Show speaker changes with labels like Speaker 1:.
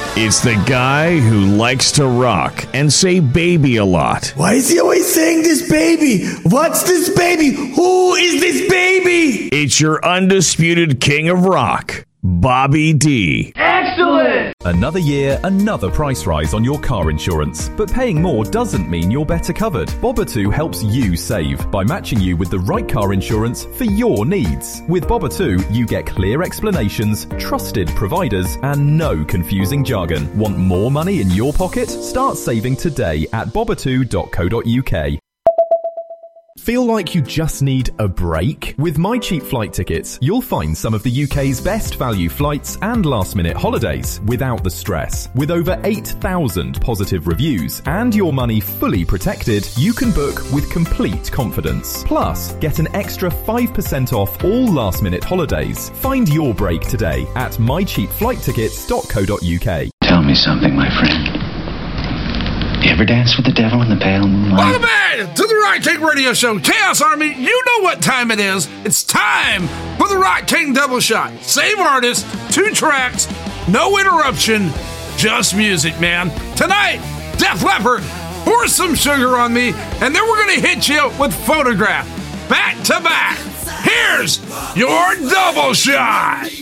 Speaker 1: It's the guy who likes to rock and say baby a lot.
Speaker 2: Why is he always saying this baby? What's this baby? Who is this baby?
Speaker 1: It's your undisputed king of rock, Bobby D.
Speaker 3: Excellent!
Speaker 4: Another year, another price rise on your car insurance. But paying more doesn't mean you're better covered. Boba2 helps you save by matching you with the right car insurance for your needs. With Boba2, you get clear explanations, trusted providers, and no confusing jargon. Want more money in your pocket? Start saving today at boba2.co.uk. Feel like you just need a break? With My Cheap Flight Tickets, you'll find some of the UK's best value flights and last-minute holidays without the stress. With over 8,000 positive reviews and your money fully protected, you can book with complete confidence. Plus, get an extra 5% off all last-minute holidays. Find your break today at mycheapflighttickets.co.uk.
Speaker 5: Tell me something, my friend. You ever dance with the devil in the pale moonlight?
Speaker 6: Welcome back to the Rock King Radio Show. Chaos Army, you know what time it is. It's time for the Rock King Double Shot. Same artist, 2 tracks, no interruption, just music, man. Tonight, Def Leppard, Pour Some Sugar on Me, and then we're going to hit you with Photograph. Back to back. Here's your Double Shot.